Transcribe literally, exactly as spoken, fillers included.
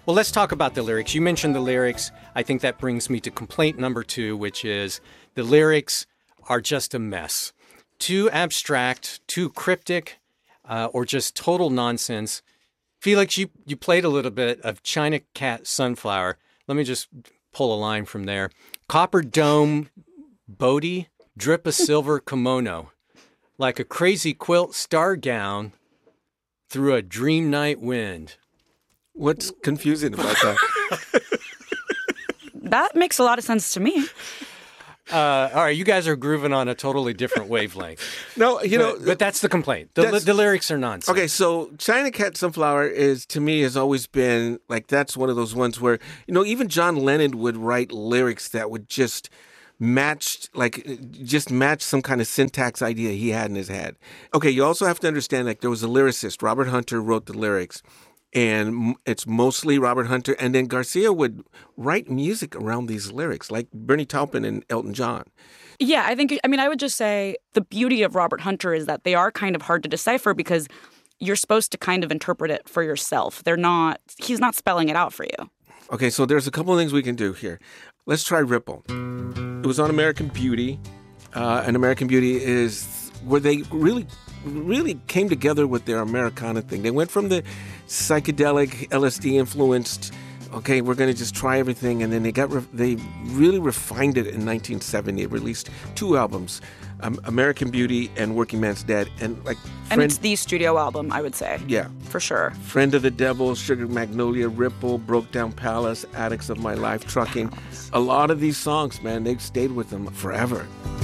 Well, let's talk about the lyrics. You mentioned the lyrics. I think that brings me to complaint number two, which is the lyrics are just a mess. Too abstract, too cryptic, uh, or just total nonsense. Felix, you, you played a little bit of China Cat Sunflower. Let me just pull a line from there. Copper dome, Bodhi, drip a silver kimono. Like a crazy quilt star gown through a dream night wind. What's confusing about that? That makes a lot of sense to me. Uh, all right, you guys are grooving on a totally different wavelength. No, you know, but, but that's the complaint. The, the lyrics are nonsense. Okay, so China Cat Sunflower is, to me, has always been like, that's one of those ones where, you know, even John Lennon would write lyrics that would just match, like, just match some kind of syntax idea he had in his head. Okay, you also have to understand, like, there was a lyricist, Robert Hunter wrote the lyrics. And it's mostly Robert Hunter. And then Garcia would write music around these lyrics, like Bernie Taupin and Elton John. Yeah, I think, I mean, I would just say the beauty of Robert Hunter is that they are kind of hard to decipher because you're supposed to kind of interpret it for yourself. They're not, he's not spelling it out for you. Okay, so there's a couple of things we can do here. Let's try Ripple. It was on American Beauty. Uh, and American Beauty is where they really, really came together with their Americana thing. They went from the psychedelic, L S D influenced, okay, we're going to just try everything. And then they got, re- they really refined it in nineteen seventy. They released two albums, um, American Beauty and Working Man's Dead. And like, and friend, it's the studio album, I would say. Yeah. For sure. Friend of the Devil, Sugar Magnolia, Ripple, Broke Down Palace, Addicts of My Life, Trucking. A lot of these songs, man, they've stayed with them forever.